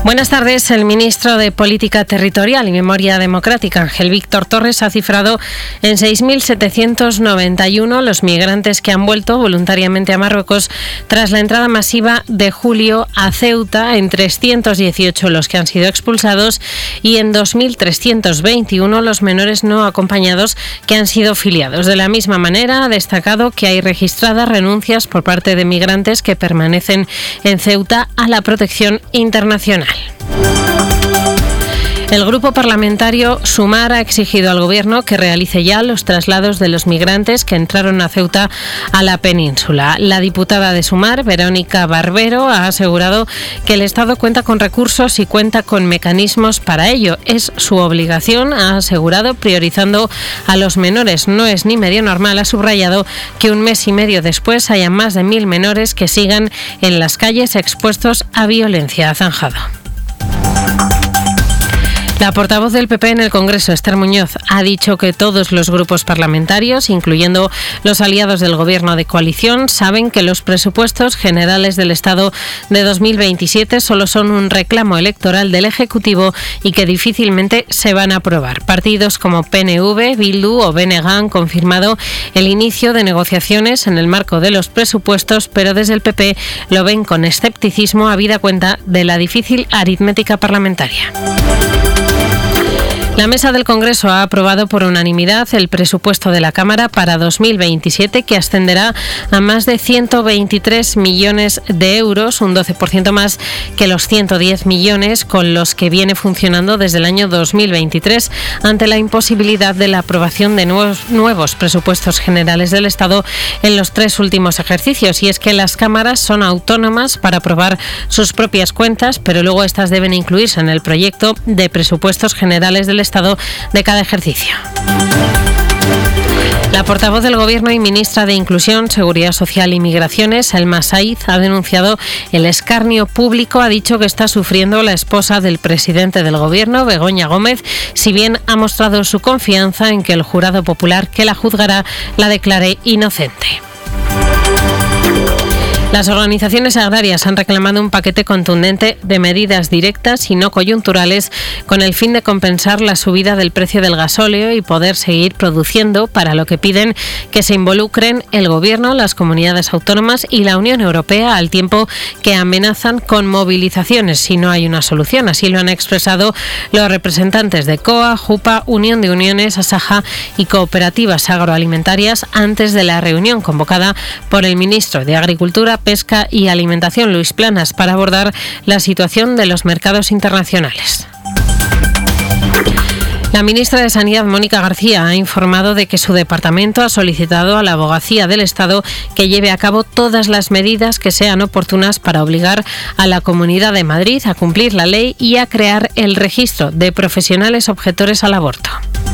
Buenas tardes. El ministro de Política Territorial y Memoria Democrática, Ángel Víctor Torres, ha cifrado en 6.791 los migrantes que han vuelto voluntariamente a Marruecos tras la entrada masiva de julio a Ceuta, en 318 los que han sido expulsados y en 2.321 los menores no acompañados que han sido filiados. De la misma manera, ha destacado que hay registradas renuncias por parte de migrantes que permanecen en Ceuta a la protección internacional. El grupo parlamentario Sumar ha exigido al Gobierno que realice ya los traslados de los migrantes que entraron a Ceuta a la península. La diputada de Sumar, Verónica Barbero, ha asegurado que el Estado cuenta con recursos y cuenta con mecanismos para ello. Es su obligación, ha asegurado, priorizando a los menores. No es ni medio normal, ha subrayado, que un mes y medio después haya más de 1.000 menores que sigan en las calles expuestos a violencia. Ha zanjado. La portavoz del PP en el Congreso, Esther Muñoz, ha dicho que todos los grupos parlamentarios, incluyendo los aliados del Gobierno de coalición, saben que los presupuestos generales del Estado de 2027 solo son un reclamo electoral del Ejecutivo y que difícilmente se van a aprobar. Partidos como PNV, Bildu o BNG han confirmado el inicio de negociaciones en el marco de los presupuestos, pero desde el PP lo ven con escepticismo, habida cuenta de la difícil aritmética parlamentaria. La Mesa del Congreso ha aprobado por unanimidad el presupuesto de la Cámara para 2027, que ascenderá a más de 123 millones de euros, un 12% más que los 110 millones con los que viene funcionando desde el año 2023, ante la imposibilidad de la aprobación de nuevos presupuestos generales del Estado en los 3 últimos ejercicios. Y es que las cámaras son autónomas para aprobar sus propias cuentas, pero luego estas deben incluirse en el proyecto de presupuestos generales del Estado de cada ejercicio. La portavoz del Gobierno y ministra de Inclusión, Seguridad Social y Migraciones, Elma Saíz, ha denunciado el escarnio público. Ha dicho que está sufriendo la esposa del presidente del Gobierno, Begoña Gómez, si bien ha mostrado su confianza en que el jurado popular que la juzgará la declare inocente. Las organizaciones agrarias han reclamado un paquete contundente de medidas directas y no coyunturales con el fin de compensar la subida del precio del gasóleo y poder seguir produciendo, para lo que piden que se involucren el Gobierno, las comunidades autónomas y la Unión Europea, al tiempo que amenazan con movilizaciones si no hay una solución. Así lo han expresado los representantes de COA, JUPA, Unión de Uniones, Asaja y Cooperativas Agroalimentarias antes de la reunión convocada por el ministro de Agricultura, Pesca y Alimentación, Luis Planas, para abordar la situación de los mercados internacionales. La ministra de Sanidad, Mónica García, ha informado de que su departamento ha solicitado a la Abogacía del Estado que lleve a cabo todas las medidas que sean oportunas para obligar a la Comunidad de Madrid a cumplir la ley y a crear el registro de profesionales objetores al aborto.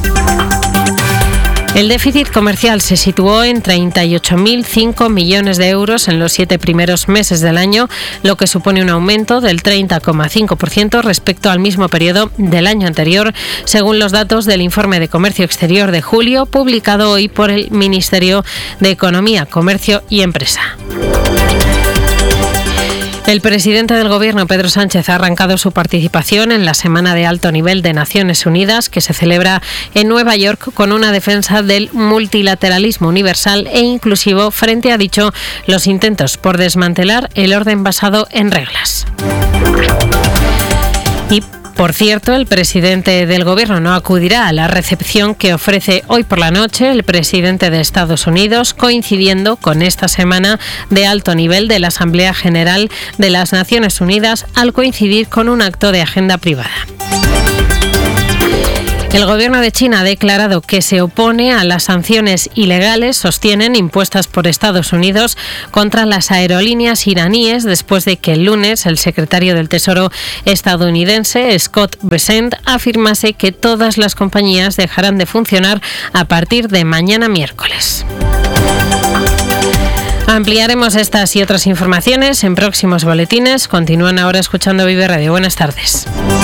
El déficit comercial se situó en 38.005 millones de euros en los 7 primeros meses del año, lo que supone un aumento del 30,5% respecto al mismo periodo del año anterior, según los datos del Informe de Comercio Exterior de julio, publicado hoy por el Ministerio de Economía, Comercio y Empresa. El presidente del Gobierno, Pedro Sánchez, ha arrancado su participación en la Semana de Alto Nivel de Naciones Unidas, que se celebra en Nueva York, con una defensa del multilateralismo universal e inclusivo frente, ha dicho, los intentos por desmantelar el orden basado en reglas. Y por cierto, el presidente del Gobierno no acudirá a la recepción que ofrece hoy por la noche el presidente de Estados Unidos, coincidiendo con esta semana de alto nivel de la Asamblea General de las Naciones Unidas, al coincidir con un acto de agenda privada. El Gobierno de China ha declarado que se opone a las sanciones ilegales, sostienen, impuestas por Estados Unidos contra las aerolíneas iraníes, después de que el lunes el secretario del Tesoro estadounidense, Scott Bessent, afirmase que todas las compañías dejarán de funcionar a partir de mañana miércoles. Ampliaremos estas y otras informaciones en próximos boletines. Continúan ahora escuchando Vive Radio. Buenas tardes.